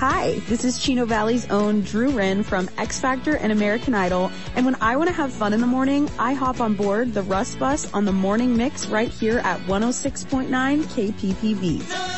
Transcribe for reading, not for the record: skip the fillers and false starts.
Hi, this is Chino Valley's own Drew Wren from X Factor and American Idol, and when I want to have fun in the morning, I hop on board the Russ Bus on the morning mix right here at 106.9 KPPV.